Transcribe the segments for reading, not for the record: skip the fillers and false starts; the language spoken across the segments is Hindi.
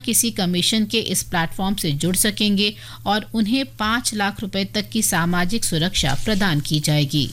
किसी कमीशन के इस प्लेटफॉर्म से जुड़ सकेंगे और उन्हें 5 लाख रुपए तक की सामाजिक सुरक्षा प्रदान की जाएगी।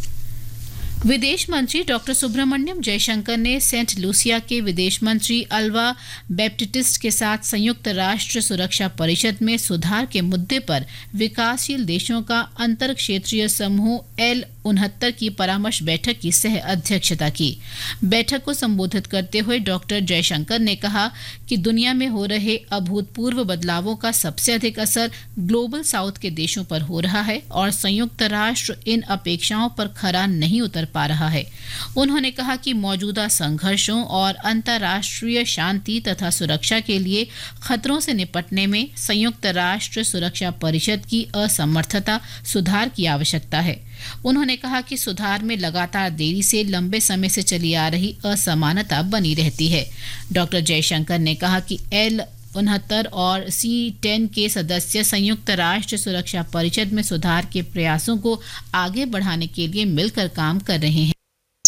विदेश मंत्री डॉक्टर सुब्रमण्यम जयशंकर ने सेंट लूसिया के विदेश मंत्री अल्वा बैप्टिस्ट के साथ संयुक्त राष्ट्र सुरक्षा परिषद में सुधार के मुद्दे पर विकासशील देशों का अंतर क्षेत्रीय समूह L69 की परामर्श बैठक की सह अध्यक्षता की। बैठक को संबोधित करते हुए डॉक्टर जयशंकर ने कहा कि दुनिया में हो रहे अभूतपूर्व बदलावों का सबसे अधिक असर ग्लोबल साउथ के देशों पर हो रहा है और संयुक्त राष्ट्र इन अपेक्षाओं पर खरा नहीं उतर पा रहा है। उन्होंने कहा कि मौजूदा संघर्षों और अंतर्राष्ट्रीय शांति तथा सुरक्षा के लिए खतरों से निपटने में संयुक्त राष्ट्र सुरक्षा परिषद की असमर्थता सुधार की आवश्यकता है। उन्होंने कहा कि सुधार में लगातार देरी से लंबे समय से चली आ रही असमानता बनी रहती है। डॉक्टर जयशंकर ने कहा कि L69 और C10 के सदस्य संयुक्त राष्ट्र सुरक्षा परिषद में सुधार के प्रयासों को आगे बढ़ाने के लिए मिलकर काम कर रहे हैं।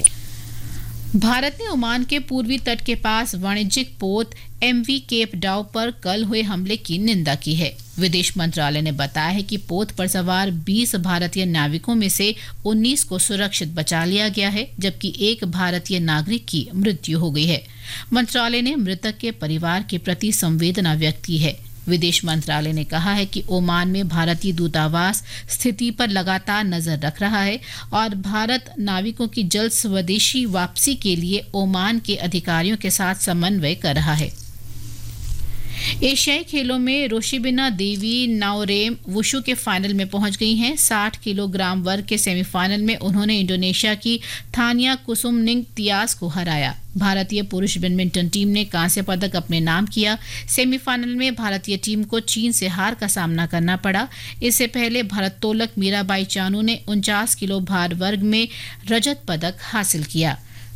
भारत ने ओमान के पूर्वी तट के पास वाणिज्यिक पोत MV केप डाउ पर कल हुए हमले की निंदा की है। विदेश मंत्रालय ने बताया है कि पोत पर सवार 20 भारतीय नाविकों में से 19 को सुरक्षित बचा लिया गया है, जबकि एक भारतीय नागरिक की मृत्यु हो गई है। मंत्रालय ने मृतक के परिवार के प्रति संवेदना व्यक्त की है। विदेश मंत्रालय ने कहा है कि ओमान में भारतीय दूतावास स्थिति पर लगातार नजर रख रहा है और भारत नाविकों की जल्द स्वदेशी वापसी के लिए ओमान के अधिकारियों के साथ समन्वय कर रहा है। एशियाई खेलों में रोशिबिना देवी नाओरेम वुशु के फाइनल में पहुंच गई हैं। 60 किलोग्राम वर्ग के सेमीफाइनल में उन्होंने इंडोनेशिया की थानिया कुसुमनिंग तियास को हराया। भारतीय पुरुष बैडमिंटन टीम ने कांस्य पदक अपने नाम किया। सेमीफाइनल में भारतीय टीम को चीन से हार का सामना करना पड़ा। इससे पहले भारोत्तोलक मीराबाई चानू ने 49 किलो भार वर्ग में रजत पदक हासिल किया।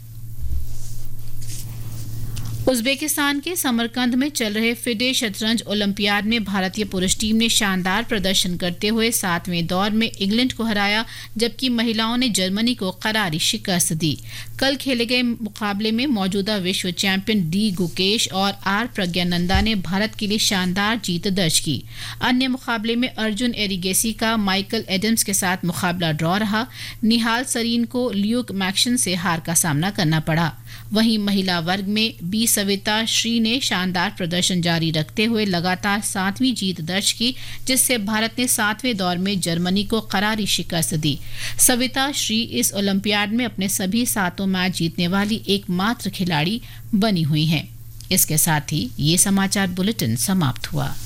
उज्बेकिस्तान के समरकंद में चल रहे फिडे शतरंज ओलंपियाड में भारतीय पुरुष टीम ने शानदार प्रदर्शन करते हुए 7वें दौर में इंग्लैंड को हराया, जबकि महिलाओं ने जर्मनी को करारी शिकस्त दी। कल खेले गए मुकाबले में मौजूदा विश्व चैंपियन डी गुकेश और आर प्रज्ञानंदा ने भारत के लिए शानदार जीत दर्ज की। अन्य मुकाबले में अर्जुन एरिगेसी का माइकल एडम्स के साथ मुकाबला ड्रॉ रहा। निहाल सरीन को ल्यूक मैक्सन से हार का सामना करना पड़ा। वहीं महिला वर्ग में बी सविता श्री ने शानदार प्रदर्शन जारी रखते हुए लगातार 7वीं जीत दर्ज की, जिससे भारत ने 7वें दौर में जर्मनी को करारी शिकस्त दी। सविता श्री इस ओलंपियाड में अपने सभी 7 मैच जीतने वाली एकमात्र खिलाड़ी बनी हुई हैं। इसके साथ ही ये समाचार बुलेटिन समाप्त हुआ।